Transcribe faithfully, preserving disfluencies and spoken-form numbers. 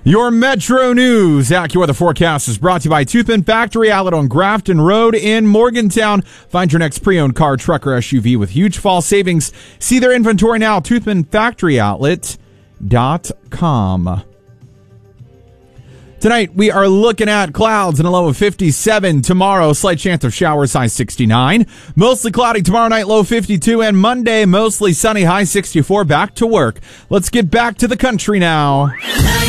Your Metro News AccuWeather forecast is brought to you by Toothman Factory Outlet on Grafton Road in Morgantown. Find your next pre-owned car, truck, or S U V with huge fall savings. See their inventory now, toothman factory outlet dot com. Tonight, we are looking at clouds and a low of fifty-seven. Tomorrow, slight chance of showers, high sixty-nine. Mostly cloudy tomorrow night, low fifty-two. And Monday, mostly sunny, high sixty-four. Back to work. Let's get back to the country now.